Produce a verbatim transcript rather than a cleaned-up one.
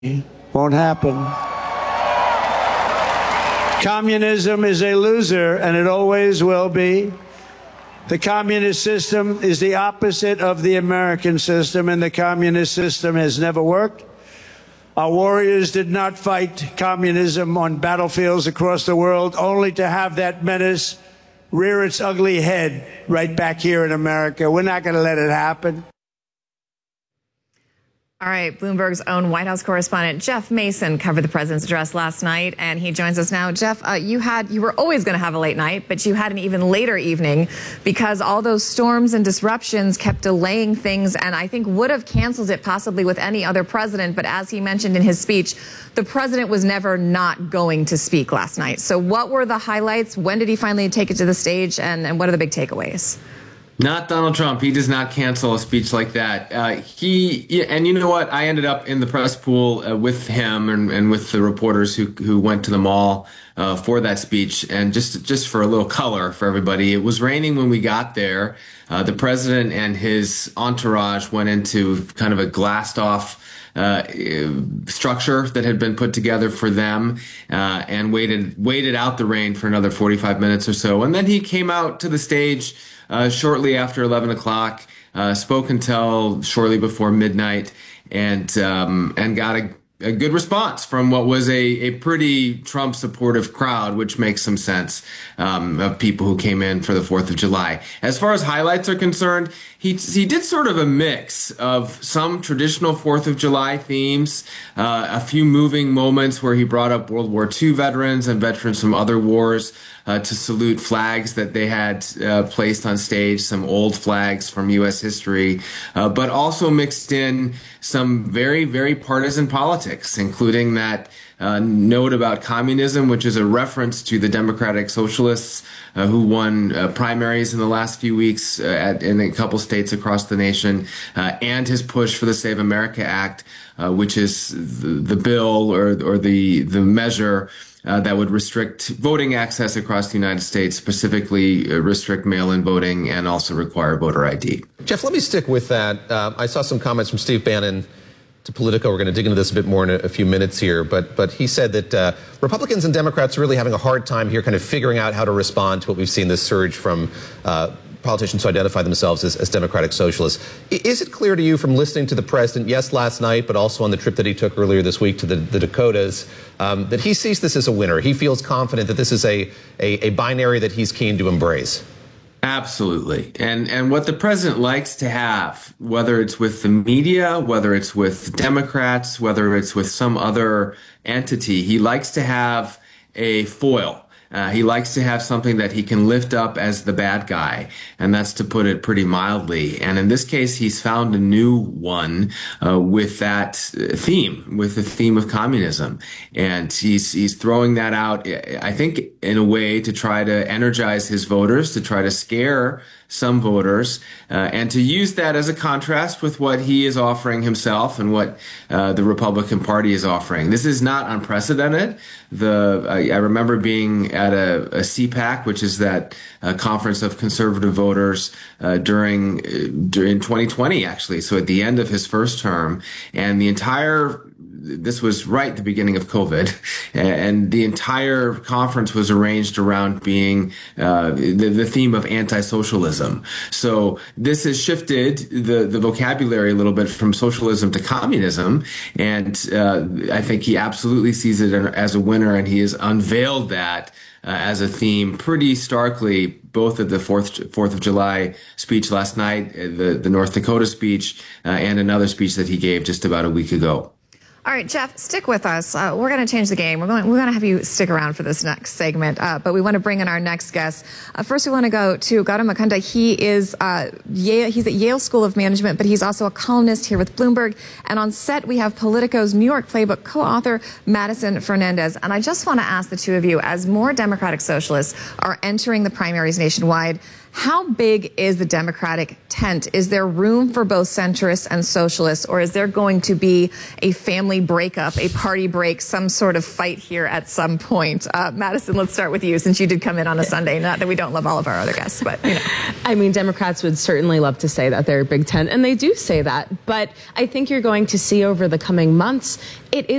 Won't happen. Communism is a loser, and it always will be. The communist system is the opposite of the American system, and the communist system has never worked. Our warriors did not fight communism on battlefields across the world, only to have that menace rear its ugly head right back here in America. We're not going to let it happen. All right, Bloomberg's own White House correspondent Jeff Mason covered the president's address last night, and he joins us now. Jeff, uh, you had you were always going to have a late night, but you had an even later evening because all those storms and disruptions kept delaying things, and I think would have canceled it possibly with any other president. But as he mentioned in his speech, the president was never not going to speak last night. So what were the highlights? When did he finally take it to the stage, and, and what are the big takeaways? Not Donald Trump. He does not cancel a speech like that. Uh, he and you know what? I ended up in the press pool uh, with him and, and with the reporters who who went to the mall uh, for that speech. And just just for a little color for everybody, it was raining when we got there. Uh, the president and his entourage went into kind of a glassed off uh, structure that had been put together for them, uh, and waited waited out the rain for another forty-five minutes or so. And then he came out to the stage Uh, shortly after eleven o'clock, uh, spoke until shortly before midnight, and um, and got a, a good response from what was a, a pretty Trump supportive crowd, which makes some sense, um, of people who came in for the fourth of July. As far as highlights are concerned, he he did sort of a mix of some traditional fourth of July themes, uh, a few moving moments where he brought up World War Two veterans and veterans from other wars, Uh, to salute flags that they had uh, placed on stage, some old flags from U S history, uh, but also mixed in some very, very partisan politics, including that uh, note about communism, which is a reference to the Democratic Socialists uh, who won uh, primaries in the last few weeks uh, at, in a couple states across the nation, uh, and his push for the Save America Act, uh, which is the, the bill or, or the, the measure Uh, that would restrict voting access across the United States, specifically uh, restrict mail-in voting and also require voter I D. Jeff, let me stick with that. Uh, I saw some comments from Steve Bannon to Politico. We're going to dig into this a bit more in a, a few minutes here, but but he said that uh, Republicans and Democrats are really having a hard time here kind of figuring out how to respond to what we've seen, this surge from uh, politicians who identify themselves as, as Democratic Socialists. Is it clear to you from listening to the president, yes, last night, but also on the trip that he took earlier this week to the, the Dakotas, um, that he sees this as a winner? He feels confident that this is a, a, a binary that he's keen to embrace? Absolutely. And and what the president likes to have, whether it's with the media, whether it's with Democrats, whether it's with some other entity, he likes to have a foil. Uh, he likes to have something that he can lift up as the bad guy, and that's to put it pretty mildly. And in this case, he's found a new one uh, with that theme, with the theme of communism. And he's he's throwing that out, I think, in a way to try to energize his voters, to try to scare some voters, uh, and to use that as a contrast with what he is offering himself and what uh, the Republican Party is offering. This is not unprecedented. The I, I remember being at a, a C PAC, which is that uh, conference of conservative voters uh, during uh, during twenty twenty, actually. So at the end of his first term, and the entire this was right at the beginning of COVID, and the entire conference was arranged around being uh, the, the theme of anti-socialism. So this has shifted the, the vocabulary a little bit from socialism to communism, and uh, I think he absolutely sees it as a winner, and he has unveiled that uh, as a theme pretty starkly, both at the fourth Fourth of July speech last night, the, the North Dakota speech, uh, and another speech that he gave just about a week ago. All right, Jeff, stick with us. Uh, we're going to change the game. We're going, we're going to have you stick around for this next segment, uh, but we want to bring in our next guest. Uh, first, we want to go to Gautam Mukunda. He is uh, Yale, he's at Yale School of Management, but he's also a columnist here with Bloomberg. And on set, we have Politico's New York Playbook co-author Madison Fernandez. And I just want to ask the two of you, as more Democratic Socialists are entering the primaries nationwide, How big is the Democratic tent? Is there room for both centrists and socialists, or is there going to be a family breakup, a party break, some sort of fight here at some point? Uh, Madison, let's start with you, since you did come in on a Sunday. Not that we don't love all of our other guests, but, you know. I mean, Democrats would certainly love to say that they're a big tent, and they do say that. But I think you're going to see over the coming months, it is